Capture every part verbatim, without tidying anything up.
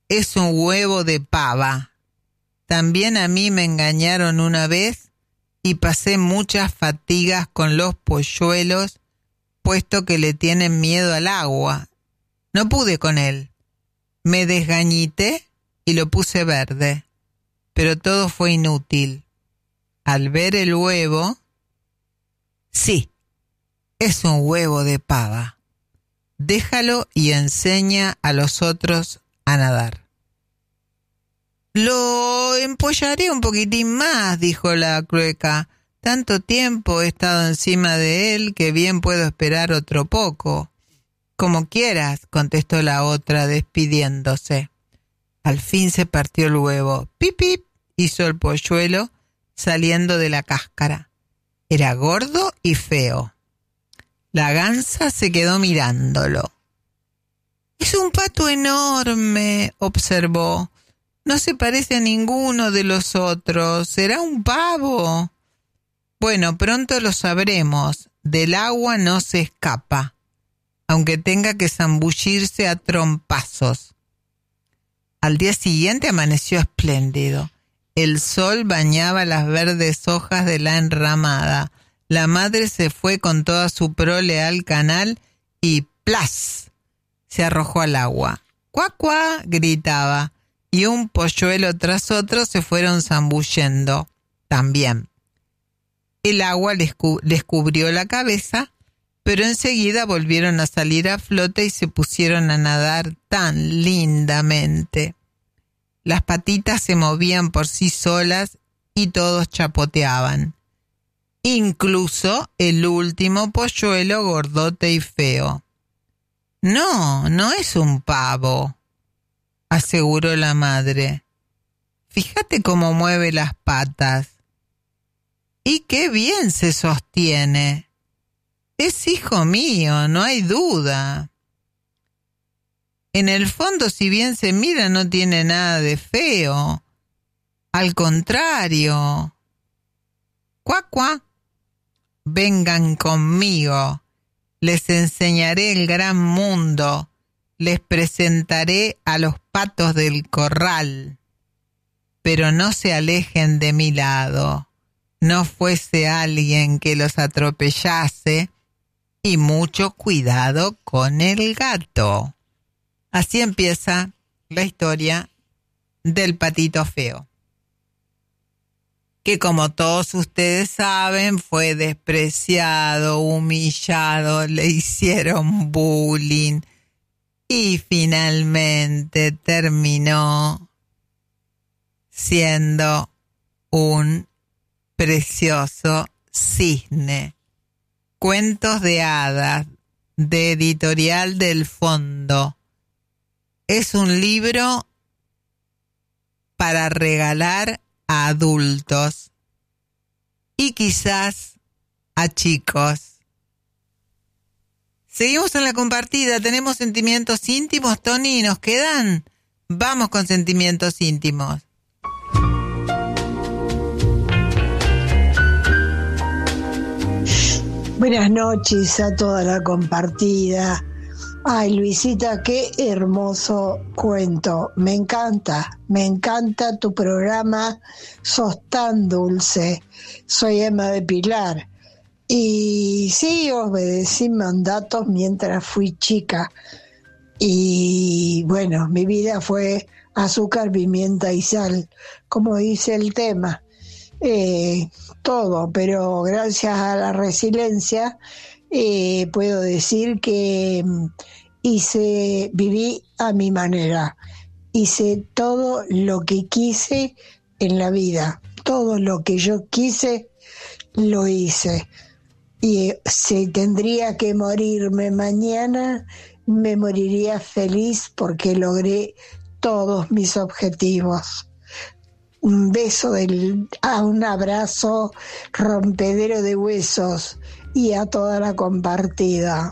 es un huevo de pava. También a mí me engañaron una vez y pasé muchas fatigas con los polluelos, puesto que le tienen miedo al agua. No pude con él. Me desgañité y lo puse verde, pero todo fue inútil. Al ver el huevo, sí, es un huevo de pava. Déjalo y enseña a los otros a nadar. Lo empollaré un poquitín más, dijo la clueca. Tanto tiempo he estado encima de él que bien puedo esperar otro poco. Como quieras, contestó la otra despidiéndose. Al fin se partió el huevo. Pip, pip, hizo el polluelo saliendo de la cáscara. Era gordo y feo. La gansa se quedó mirándolo. Es un pato enorme, observó. No se parece a ninguno de los otros. ¿Será un pavo? Bueno, pronto lo sabremos. Del agua no se escapa, aunque tenga que zambullirse a trompazos. Al día siguiente amaneció espléndido. El sol bañaba las verdes hojas de la enramada. La madre se fue con toda su prole al canal y ¡plas! Se arrojó al agua. ¡Cuá, cuá! Gritaba. Y un polluelo tras otro se fueron zambullendo también. El agua les, cu- les cubrió la cabeza, pero enseguida volvieron a salir a flote y se pusieron a nadar tan lindamente. Las patitas se movían por sí solas y todos chapoteaban. Incluso el último polluelo gordote y feo. No, no es un pavo, aseguró la madre. Fíjate cómo mueve las patas. Y qué bien se sostiene. Es hijo mío, no hay duda. En el fondo, si bien se mira, no tiene nada de feo. Al contrario. Cuá, cuá. Vengan conmigo. Les enseñaré el gran mundo. Les presentaré a los patos del corral. Pero no se alejen de mi lado. No fuese alguien que los atropellase. Y mucho cuidado con el gato. Así empieza la historia del patito feo, que como todos ustedes saben fue despreciado, humillado, le hicieron bullying y finalmente terminó siendo un precioso cisne. Cuentos de hadas, de Editorial del Fondo. Es un libro para regalar a adultos y quizás a chicos. Seguimos en la compartida. Tenemos sentimientos íntimos, Tony, ¿nos quedan? Vamos con sentimientos íntimos. Buenas noches a toda la compartida. Ay, Luisita, qué hermoso cuento. Me encanta, me encanta tu programa. Sos tan dulce. Soy Emma de Pilar. Y sí, obedecí mandatos mientras fui chica. Y bueno, mi vida fue azúcar, pimienta y sal, como dice el tema. Eh, todo, pero gracias a la resiliencia eh, puedo decir que hice, viví a mi manera, hice todo lo que quise en la vida, todo lo que yo quise lo hice, y si tendría que morirme mañana me moriría feliz porque logré todos mis objetivos. Un beso, del, a un abrazo rompedero de huesos y a toda la compartida.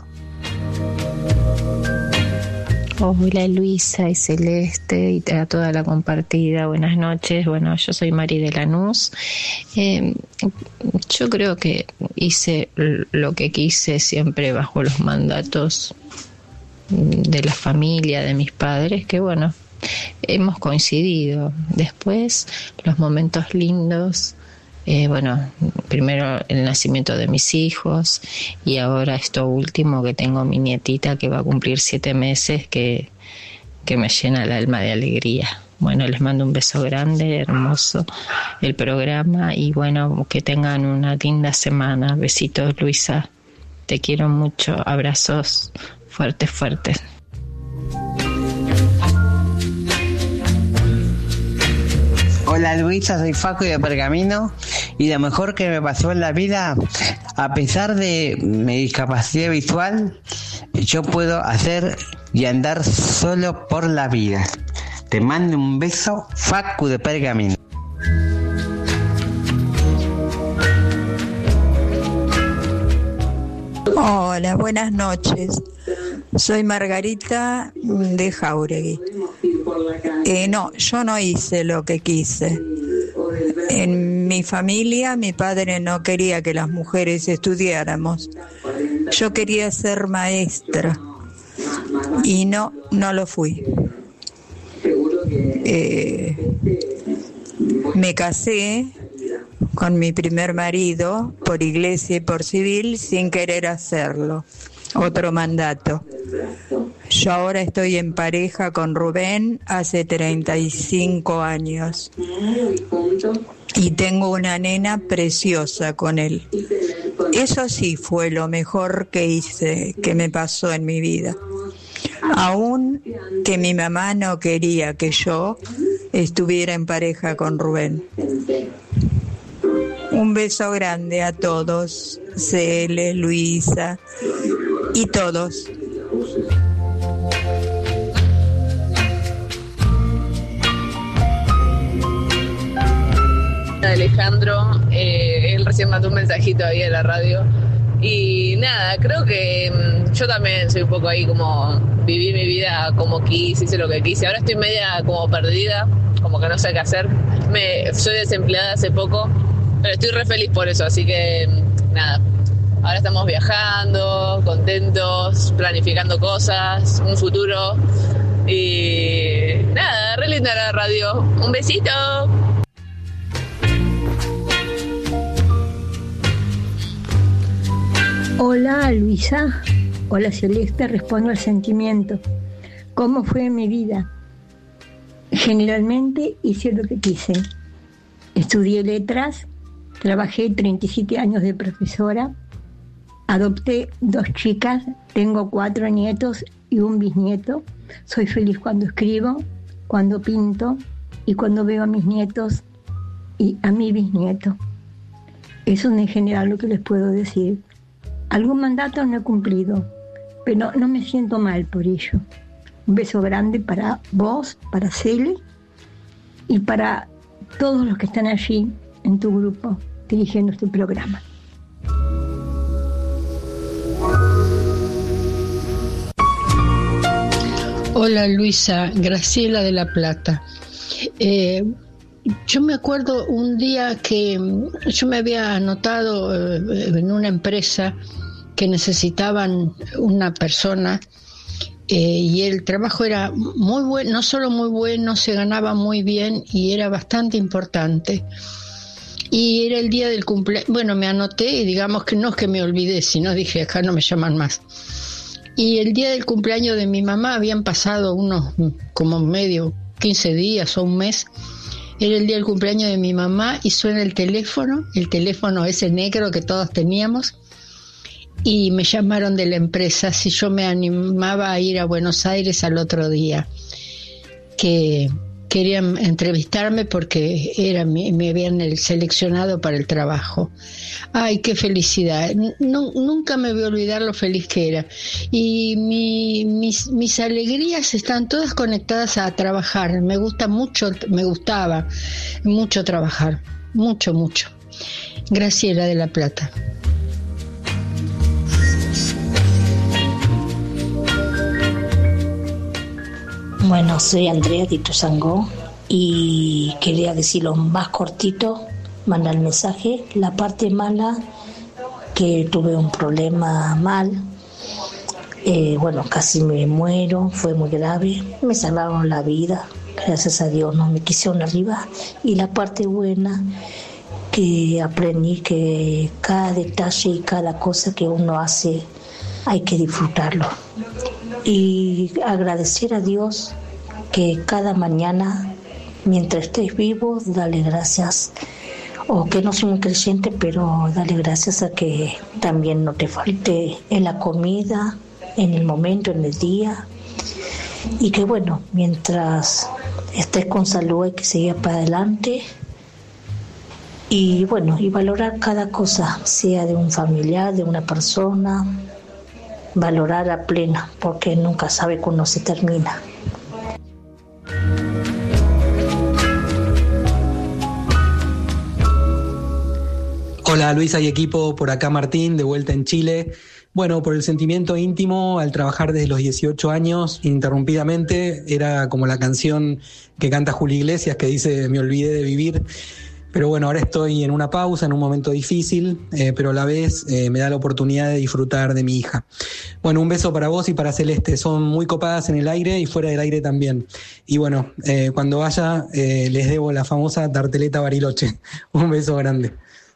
Hola Luisa y Celeste y a toda la compartida, buenas noches. Bueno, yo soy Mari de Lanús. Eh, yo creo que hice lo que quise siempre bajo los mandatos de la familia, de mis padres, que bueno, hemos coincidido. Después, los momentos lindos, eh, bueno, primero el nacimiento de mis hijos y ahora esto último que tengo mi nietita que va a cumplir siete meses, que, que me llena el alma de alegría. Bueno, les mando un beso grande, hermoso el programa y bueno, que tengan una linda semana. Besitos, Luisa. Te quiero mucho. Abrazos fuertes, fuertes. Hola Luisa, soy Facu de Pergamino y lo mejor que me pasó en la vida, a pesar de mi discapacidad visual, yo puedo hacer y andar solo por la vida. Te mando un beso, Facu de Pergamino. Hola, buenas noches. Soy Margarita de Jáuregui. Eh, no, yo no hice lo que quise. En mi familia, mi padre no quería que las mujeres estudiáramos. Yo quería ser maestra y no, no lo fui. Eh, me casé con mi primer marido por iglesia y por civil sin querer hacerlo. Otro mandato. Yo ahora estoy en pareja con Rubén hace treinta y cinco años y tengo una nena preciosa con él. Eso sí fue lo mejor que hice, que me pasó en mi vida. Aún que mi mamá no quería que yo estuviera en pareja con Rubén. Un beso grande a todos, Cele, Luisa y todos. Alejandro, eh, él recién mandó un mensajito ahí en la radio y nada, creo que mmm, yo también soy un poco ahí como viví mi vida como quise, hice lo que quise, ahora estoy media como perdida, como que no sé qué hacer, me soy desempleada hace poco, pero estoy re feliz por eso, así que nada, ahora estamos viajando, contentos, planificando cosas, un futuro y nada, re linda la radio, un besito. Hola Luisa, hola Celeste, respondo al sentimiento. ¿Cómo fue mi vida? Generalmente hice lo que quise. Estudié letras, trabajé treinta y siete años de profesora, adopté dos chicas, tengo cuatro nietos y un bisnieto. Soy feliz cuando escribo, cuando pinto y cuando veo a mis nietos y a mi bisnieto. Eso es en general lo que les puedo decir. Algún mandato no he cumplido, pero no me siento mal por ello. Un beso grande para vos, para Cele y para todos los que están allí en tu grupo dirigiendo este programa. Hola Luisa, Graciela de La Plata. Eh, yo me acuerdo un día que yo me había anotado eh, en una empresa que necesitaban una persona eh, y el trabajo era muy bueno, no solo muy bueno, se ganaba muy bien y era bastante importante. Y era el día del cumpleaños, bueno, me anoté y digamos que no es que me olvidé, sino dije, acá no me llaman más. Y el día del cumpleaños de mi mamá habían pasado unos como medio, quince días o un mes. Era el día del cumpleaños de mi mamá y suena el teléfono, el teléfono ese negro que todos teníamos, y me llamaron de la empresa si yo me animaba a ir a Buenos Aires al otro día, que querían entrevistarme porque era, me, me habían seleccionado para el trabajo. Ay, qué felicidad. No, nunca me voy a olvidar lo feliz que era. Y mi, mis, mis alegrías están todas conectadas a trabajar. Me gusta mucho, me gustaba mucho trabajar. Mucho, mucho. Graciela de La Plata. Bueno, soy Andrea de Ituzaingó y quería decir lo más cortito, mandar el mensaje. La parte mala, que tuve un problema mal, eh, bueno, casi me muero, fue muy grave, me salvaron la vida, gracias a Dios, no me quisieron arriba. Y la parte buena, que aprendí que cada detalle y cada cosa que uno hace hay que disfrutarlo. Y agradecer a Dios que cada mañana, mientras estés vivo, dale gracias. O que no soy un creyente, pero dale gracias a que también no te falte en la comida, en el momento, en el día. Y que bueno, mientras estés con salud hay que seguir para adelante. Y bueno, y valorar cada cosa, sea de un familiar, de una persona, valorar a plena, porque nunca sabe cuándo se termina. Hola Luisa y equipo, por acá Martín, de vuelta en Chile. Bueno, por el sentimiento íntimo, al trabajar desde los dieciocho años, ininterrumpidamente, era como la canción que canta Julio Iglesias que dice "me olvidé de vivir". Pero bueno, ahora estoy en una pausa, en un momento difícil, eh, pero a la vez eh, me da la oportunidad de disfrutar de mi hija. Bueno, un beso para vos y para Celeste, son muy copadas en el aire y fuera del aire también. Y bueno, eh, cuando vaya eh, les debo la famosa tarteleta Bariloche. Un beso grande.